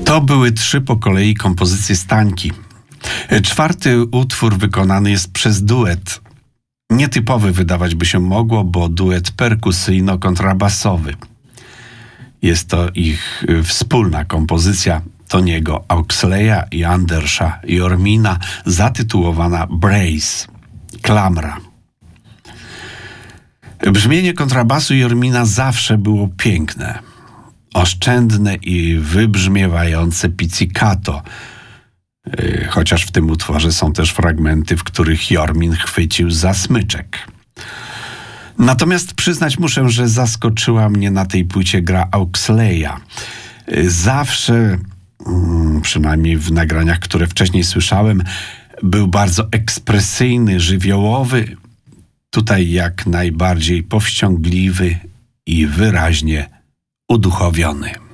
To były 3 po kolei kompozycje Stańki. 4. utwór wykonany jest przez duet. Nietypowy wydawać by się mogło, bo duet perkusyjno-kontrabasowy. Jest to ich wspólna kompozycja Toniego Auxleya i Andersa Jormina, zatytułowana Brace, klamra. Brzmienie kontrabasu Jormina zawsze było piękne, oszczędne i wybrzmiewające pizzicato, chociaż w tym utworze są też fragmenty, w których Jormin chwycił za smyczek. Natomiast przyznać muszę, że zaskoczyła mnie na tej płycie gra Auxleya. Zawsze, przynajmniej w nagraniach, które wcześniej słyszałem, był bardzo ekspresyjny, żywiołowy, tutaj jak najbardziej powściągliwy i wyraźnie uduchowiony.